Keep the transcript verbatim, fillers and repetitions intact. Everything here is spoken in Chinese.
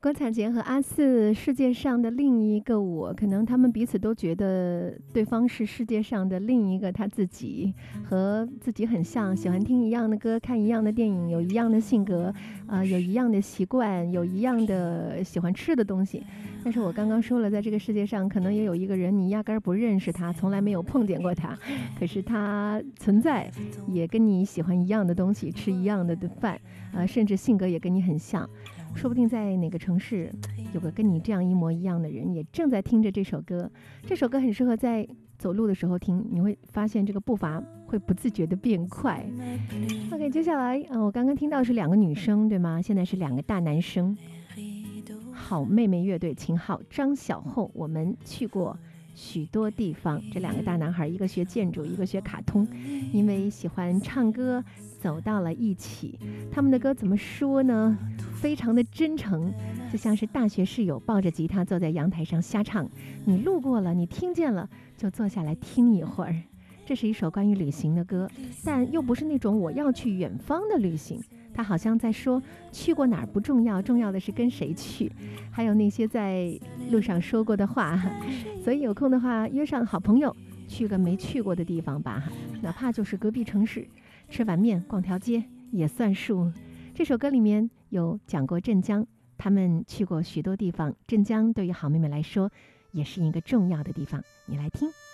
郭采洁和阿四，世界上的另一个我，可能他们彼此都觉得对方是世界上的另一个他自己，和自己很像，喜欢听一样的歌，看一样的电影，有一样的性格，呃，有一样的习惯，有一样的喜欢吃的东西。但是我刚刚说了，在这个世界上，可能也有一个人，你压根儿不认识他，从来没有碰见过他，可是他存在，也跟你喜欢一样的东西，吃一样的饭，呃，甚至性格也跟你很像。说不定在哪个城市有个跟你这样一模一样的人，也正在听着这首歌。这首歌很适合在走路的时候听，你会发现这个步伐会不自觉的变快。 OK， 接下来、呃、我刚刚听到是两个女生对吗？现在是两个大男生。好妹妹乐队秦昊、张小厚，我们去过许多地方。这两个大男孩，一个学建筑，一个学卡通，因为喜欢唱歌走到了一起。他们的歌怎么说呢？非常的真诚，就像是大学室友抱着吉他坐在阳台上瞎唱，你路过了，你听见了，就坐下来听一会儿。这是一首关于旅行的歌，但又不是那种我要去远方的旅行，他好像在说去过哪儿不重要，重要的是跟谁去，还有那些在路上说过的话。所以有空的话，约上好朋友去个没去过的地方吧，哪怕就是隔壁城市，吃碗面逛条街也算数。这首歌里面有讲过镇江，他们去过许多地方，镇江对于好妹妹来说也是一个重要的地方，你来听。